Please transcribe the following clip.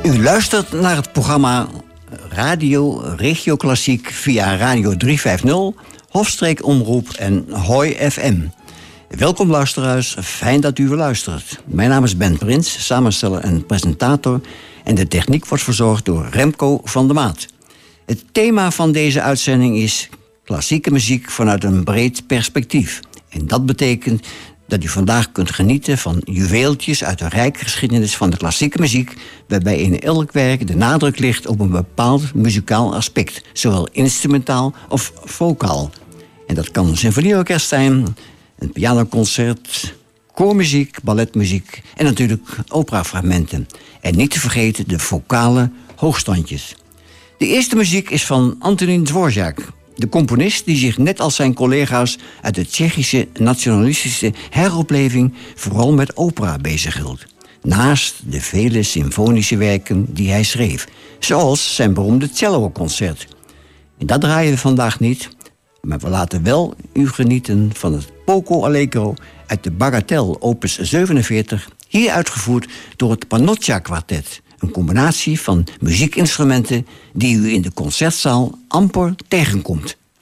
U luistert naar het programma Radio Regio Klassiek via Radio 350, Hofstreek Omroep en Hoi FM. Welkom luisteraars, fijn dat u weer luistert. Mijn naam is Ben Prins, samensteller en presentator, en de techniek wordt verzorgd door Remco van der Maat. Het thema van deze uitzending is klassieke muziek vanuit een breed perspectief. En dat betekent dat u vandaag kunt genieten van juweeltjes uit de rijke geschiedenis van de klassieke muziek, waarbij in elk werk de nadruk ligt op een bepaald muzikaal aspect, zowel instrumentaal of vocaal. En dat kan een symfonieorkest zijn, een pianoconcert, koormuziek, balletmuziek en natuurlijk operafragmenten. En niet te vergeten de vocale hoogstandjes. De eerste muziek is van Antonín Dvořák, de componist die zich net als zijn collega's uit de Tsjechische nationalistische heropleving vooral met opera bezighield. Naast de vele symfonische werken die hij schreef, zoals zijn beroemde celloconcert. En dat draaien we vandaag niet, maar we laten wel u genieten van het Poco Allegro uit de Bagatelle opus 47, hier uitgevoerd door het Panocchia Kwartet. Een combinatie van muziekinstrumenten die u in de concertzaal amper tegenkomt.